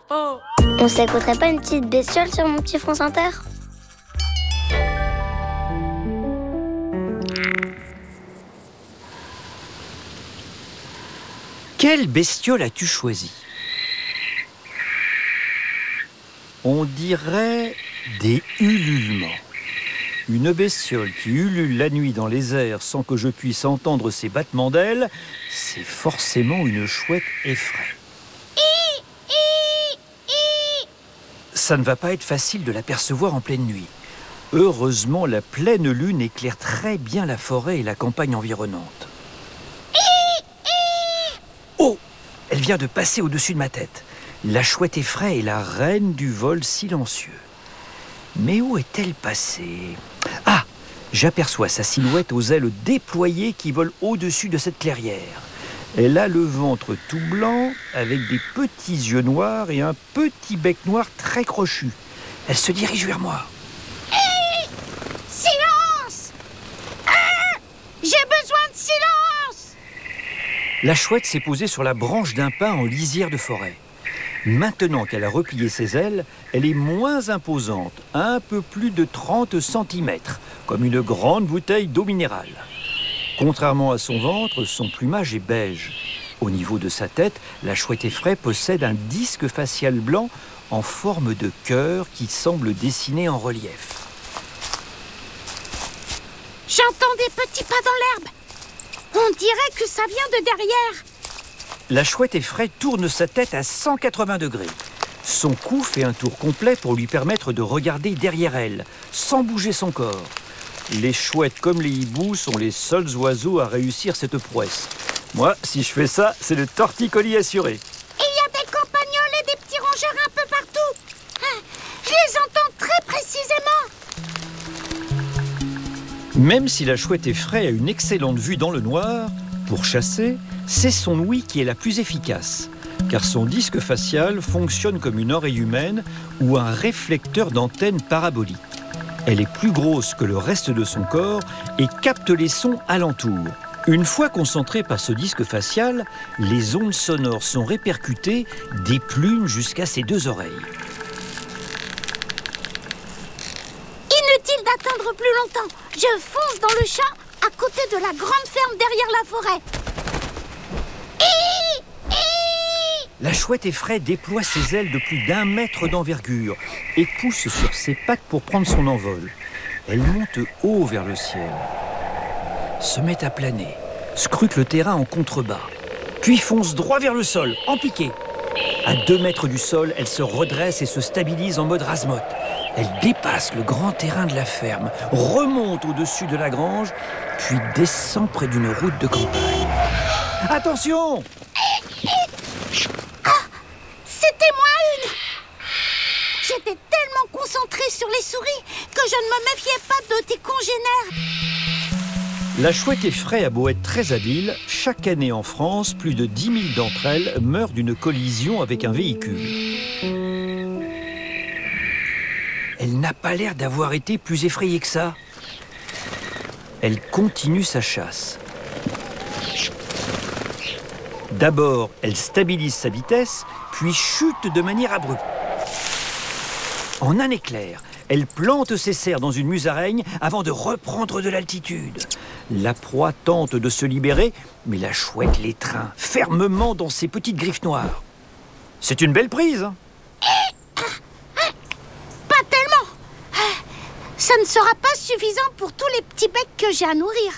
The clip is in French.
On s'écouterait pas une petite bestiole sur mon petit France Inter? Quelle bestiole as-tu choisi? On dirait des ululements. Une bestiole qui ulule la nuit dans les airs sans que je puisse entendre ses battements d'ailes, c'est forcément une chouette effraie. Ça ne va pas être facile de l'apercevoir en pleine nuit. Heureusement, la pleine lune éclaire très bien la forêt et la campagne environnante. Oh! Elle vient de passer au-dessus de ma tête. La chouette effraie est la reine du vol silencieux. Mais où est-elle passée? Ah! J'aperçois sa silhouette aux ailes déployées qui volent au-dessus de cette clairière. Elle a le ventre tout blanc, avec des petits yeux noirs et un petit bec noir très crochu. Elle se dirige vers moi. Silence! J'ai besoin de silence! La chouette s'est posée sur la branche d'un pin en lisière de forêt. Maintenant qu'elle a replié ses ailes, elle est moins imposante, un peu plus de 30 cm, comme une grande bouteille d'eau minérale. Contrairement à son ventre, son plumage est beige. Au niveau de sa tête, la chouette effraie possède un disque facial blanc en forme de cœur qui semble dessiné en relief. J'entends des petits pas dans l'herbe. On dirait que ça vient de derrière. La chouette effraie tourne sa tête à 180 degrés. Son cou fait un tour complet pour lui permettre de regarder derrière elle, sans bouger son corps. Les chouettes comme les hiboux sont les seuls oiseaux à réussir cette prouesse. Moi, si je fais ça, c'est le torticolis assuré. Et il y a des campagnols et des petits rongeurs un peu partout. Je les entends très précisément. Même si la chouette effraie a une excellente vue dans le noir, pour chasser, c'est son ouïe qui est la plus efficace, car son disque facial fonctionne comme une oreille humaine ou un réflecteur d'antenne parabolique. Elle est plus grosse que le reste de son corps et capte les sons alentour. Une fois concentrée par ce disque facial, les ondes sonores sont répercutées des plumes jusqu'à ses deux oreilles. Inutile d'attendre plus longtemps. Je fonce dans le champ à côté de la grande ferme derrière la forêt. La chouette effraie déploie ses ailes de plus d'1 mètre d'envergure et pousse sur ses pattes pour prendre son envol. Elle monte haut vers le ciel, se met à planer, scrute le terrain en contrebas, puis fonce droit vers le sol, en piqué. À 2 mètres du sol, elle se redresse et se stabilise en mode rase-motte. Elle dépasse le grand terrain de la ferme, remonte au-dessus de la grange, puis descend près d'une route de campagne. Attention! C'était moi une. J'étais tellement concentrée sur les souris que je ne me méfiais pas de tes congénères. La chouette effraie a beau être très habile, chaque année en France, plus de 10 000 d'entre elles meurent d'une collision avec un véhicule. Elle n'a pas l'air d'avoir été plus effrayée que ça. Elle continue sa chasse. D'abord, elle stabilise sa vitesse, puis chute de manière abrupte. En un éclair, elle plante ses serres dans une musaraigne avant de reprendre de l'altitude. La proie tente de se libérer, mais la chouette l'étreint fermement dans ses petites griffes noires. C'est une belle prise, hein ? Pas tellement. Ça ne sera pas suffisant pour tous les petits becs que j'ai à nourrir.